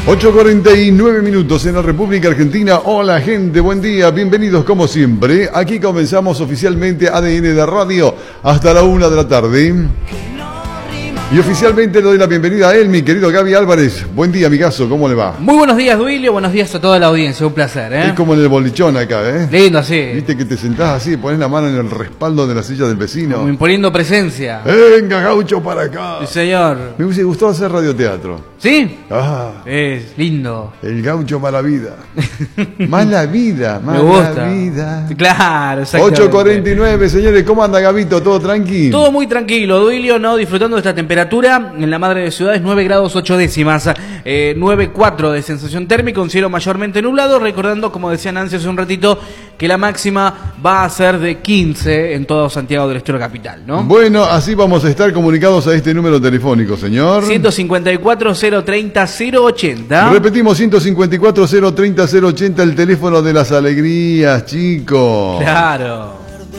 8:49 minutos en la República Argentina. Hola gente, buen día, bienvenidos como siempre. Aquí comenzamos oficialmente ADN de Radio hasta la 1 de la tarde. Y oficialmente le doy la bienvenida a él, mi querido Gaby Álvarez. Buen día, amigazo, ¿cómo le va? Muy buenos días, Duilio, buenos días a toda la audiencia, un placer, ¿eh? Es como en el bolichón acá, ¿eh? Lindo, así. Viste que te sentás así, pones la mano en el respaldo de la silla del vecino. Como imponiendo presencia. Venga, gaucho, para acá. Sí, señor. Me hubiese gustado hacer radioteatro. ¿Sí? Ah, Es lindo. el gaucho mala vida. Mala vida, Me mala gusta. vida. Claro, exactamente. 8:49, señores, ¿cómo anda Gabito? ¿Todo tranqui? Todo muy tranquilo, Duilio, ¿no? Disfrutando de esta temperatura. En la madre de ciudades, 9 grados 8 décimas. 9,4 de sensación térmica, un cielo mayormente nublado. Recordando, como decía Nancy hace un ratito, que la máxima va a ser de 15 en todo Santiago del Estero capital, ¿no? Bueno, así vamos a estar comunicados a este número telefónico, señor. 154-030-080. Repetimos, 154-030-080, el teléfono de las alegrías, chicos. Claro.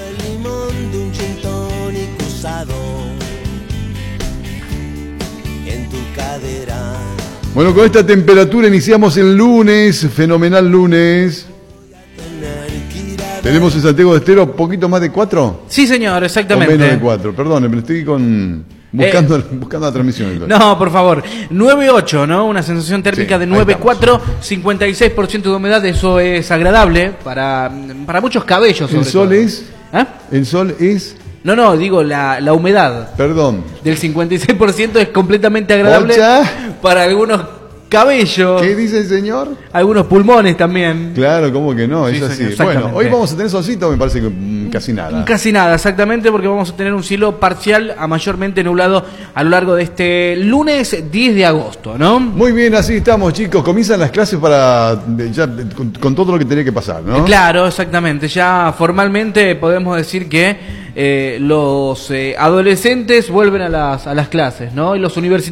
Bueno, con esta temperatura iniciamos el lunes, fenomenal lunes. Tenemos en Santiago del Estero poquito más de 4. Sí, señor, exactamente. O menos de 4, perdón, me estoy buscando la transmisión. No, por favor. 9,8, ¿no? Una sensación térmica de 9,4, 56% de humedad, eso es agradable para muchos cabellos. ¿El sol todo. es? ¿Ah? ¿El sol es? No, digo, la humedad Perdón. del 56% es completamente agradable ¿Ocha? para algunos cabellos. ¿Qué dice el señor? Algunos pulmones también. Claro, ¿cómo que no? Sí, Es así. señor, exactamente. Bueno, hoy vamos a tener solcito, me parece que casi nada. Casi nada, exactamente, porque vamos a tener un cielo parcial a mayormente nublado a lo largo de este lunes 10 de agosto, ¿no? Muy bien, así estamos, chicos. Comienzan las clases con todo lo que tenía que pasar, ¿no? Claro, exactamente. Ya formalmente podemos decir que los adolescentes vuelven a las clases, ¿no? Y los universitarios